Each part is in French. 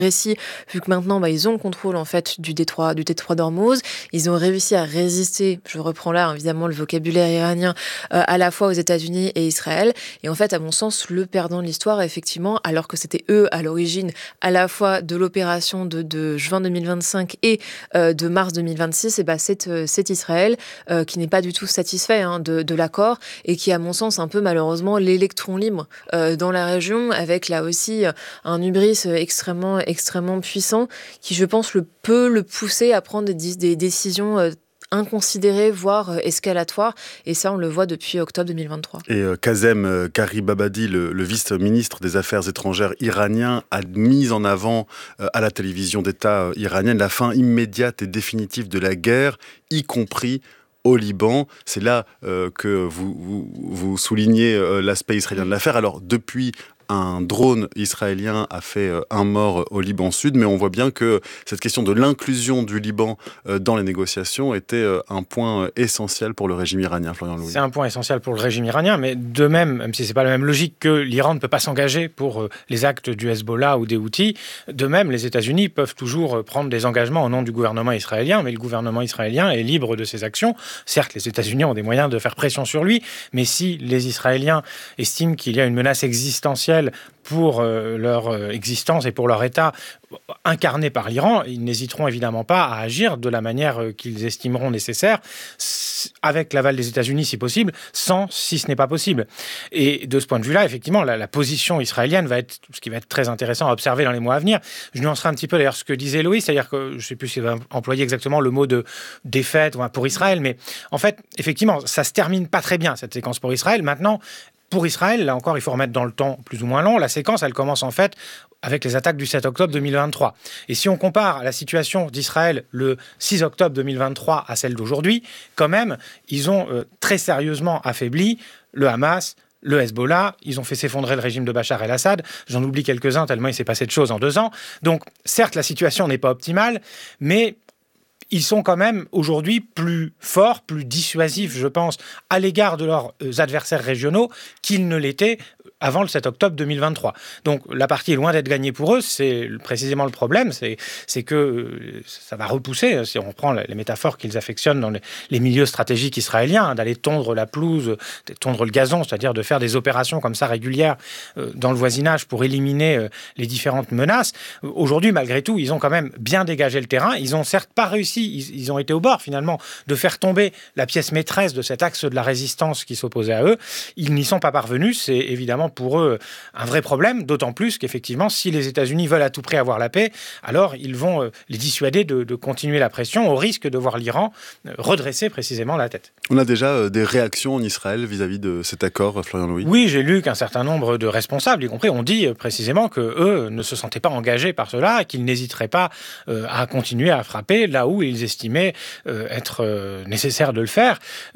réussi, vu que maintenant, ils ont le contrôle en fait du détroit d'Ormuz. Ils ont réussi à résister, je reprends là évidemment le vocabulaire iranien, à la fois aux États-Unis et Israël. Et en fait, à mon sens, le perdant de l'histoire, effectivement, alors que c'était eux à l'origine à la fois de l'opération de juin 2025 et de mars 2026, et c'est Israël qui n'est pas du tout satisfait de l'accord et qui, à mon sens, un peu malheureusement l'électron libre dans la région, avec là aussi un hubris extrêmement puissant qui, je pense, peut le pousser à prendre des décisions inconsidérées, voire escalatoires. Et ça, on le voit depuis octobre 2023. Et Kazem Garibabadi, le vice-ministre des Affaires étrangères iranien, a mis en avant à la télévision d'État iranienne la fin immédiate et définitive de la guerre, y compris au Liban. C'est là que vous soulignez l'aspect israélien de l'affaire. Alors, depuis, un drone israélien a fait un mort au Liban Sud, mais on voit bien que cette question de l'inclusion du Liban dans les négociations était un point essentiel pour le régime iranien, Florian Louis. C'est un point essentiel pour le régime iranien, mais de même si ce n'est pas la même logique que l'Iran ne peut pas s'engager pour les actes du Hezbollah ou des Houthis, de même les États-Unis peuvent toujours prendre des engagements au nom du gouvernement israélien, mais le gouvernement israélien est libre de ses actions. Certes, les États-Unis ont des moyens de faire pression sur lui, mais si les Israéliens estiment qu'il y a une menace existentielle pour leur existence et pour leur État incarné par l'Iran, ils n'hésiteront évidemment pas à agir de la manière qu'ils estimeront nécessaire, avec l'aval des États-Unis si possible, sans si ce n'est pas possible. Et de ce point de vue-là, effectivement, la position israélienne va être ce qui va être très intéressant à observer dans les mois à venir. Je nuancerai un petit peu d'ailleurs ce que disait Loïs, c'est-à-dire que je ne sais plus s'il va employer exactement le mot de défaite pour Israël, mais en fait, effectivement, ça se termine pas très bien, cette séquence pour Israël. Maintenant, pour Israël, là encore, il faut remettre dans le temps plus ou moins long. La séquence, elle commence en fait avec les attaques du 7 octobre 2023. Et si on compare la situation d'Israël le 6 octobre 2023 à celle d'aujourd'hui, quand même, ils ont très sérieusement affaibli le Hamas, le Hezbollah, ils ont fait s'effondrer le régime de Bachar el-Assad. J'en oublie quelques-uns tellement il s'est passé de choses en 2 ans. Donc, certes, la situation n'est pas optimale, mais ils sont quand même aujourd'hui plus forts, plus dissuasifs, je pense, à l'égard de leurs adversaires régionaux qu'ils ne l'étaient avant le 7 octobre 2023. Donc la partie est loin d'être gagnée pour eux, c'est précisément le problème, c'est que ça va repousser, si on reprend les métaphores qu'ils affectionnent dans les milieux stratégiques israéliens, d'aller tondre la pelouse, tondre le gazon, c'est-à-dire de faire des opérations comme ça régulières dans le voisinage pour éliminer les différentes menaces. Aujourd'hui, malgré tout, ils ont quand même bien dégagé le terrain, ils ont certes pas réussi, ils ont été au bord finalement de faire tomber la pièce maîtresse de cet axe de la résistance qui s'opposait à eux, ils n'y sont pas parvenus, c'est évidemment pour eux un vrai problème, d'autant plus qu'effectivement, si les États-Unis veulent à tout prix avoir la paix, alors ils vont les dissuader de continuer la pression, au risque de voir l'Iran redresser précisément la tête. On a déjà des réactions en Israël vis-à-vis de cet accord, Florian Louis ? Oui, j'ai lu qu'un certain nombre de responsables, y compris, ont dit précisément qu'eux ne se sentaient pas engagés par cela, et qu'ils n'hésiteraient pas à continuer à frapper là où ils estimaient être nécessaire de le faire.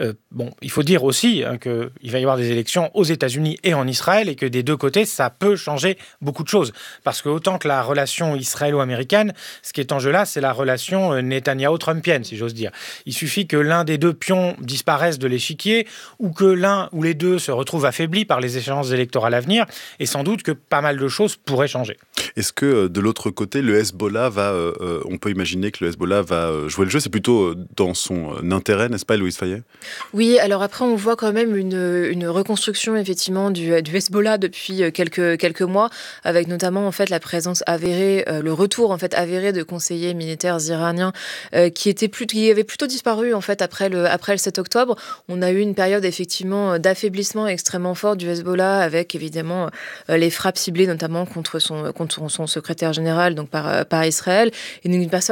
Il faut dire aussi qu'il va y avoir des élections aux États-Unis et en Israël, et que des deux côtés, ça peut changer beaucoup de choses. Parce que autant que la relation israélo-américaine, ce qui est en jeu là, c'est la relation Netanyahou-trumpienne, si j'ose dire. Il suffit que l'un des deux pions disparaisse de l'échiquier, ou que l'un ou les deux se retrouvent affaiblis par les échéances électorales à venir, et sans doute que pas mal de choses pourraient changer. Est-ce que de l'autre côté, le Hezbollah on peut imaginer que le Hezbollah va jouer le jeu? C'est plutôt dans son intérêt, n'est-ce pas, Louise Fayet? Oui, alors après, on voit quand même une reconstruction effectivement du Hezbollah depuis quelques mois, avec notamment en fait la présence avérée, le retour en fait avéré de conseillers militaires iraniens qui avaient plutôt disparu en fait après le 7 octobre. On a eu une période effectivement d'affaiblissement extrêmement fort du Hezbollah, avec évidemment les frappes ciblées notamment contre son secrétaire général, donc par Israël, et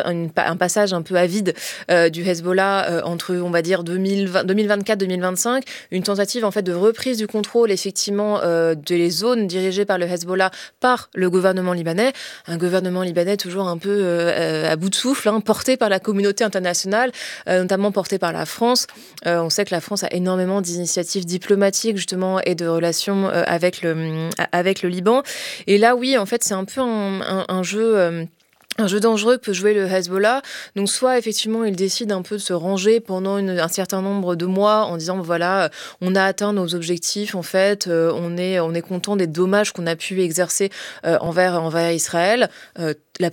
un passage un peu avide du Hezbollah entre, on va dire, 2024-2025, une tentative en fait de reprise du contrôle effectivement des zones dirigées par le Hezbollah par le gouvernement libanais, un gouvernement libanais toujours un peu à bout de souffle, porté par la communauté internationale, notamment porté par la France. On sait que la France a énormément d'initiatives diplomatiques justement et de relations avec le Liban. Et là, oui, en fait, c'est un peu un jeu un jeu dangereux que peut jouer le Hezbollah. Donc soit effectivement il décide un peu de se ranger pendant un certain nombre de mois en disant voilà, on a atteint nos objectifs en fait, on est content des dommages qu'on a pu exercer envers Israël. La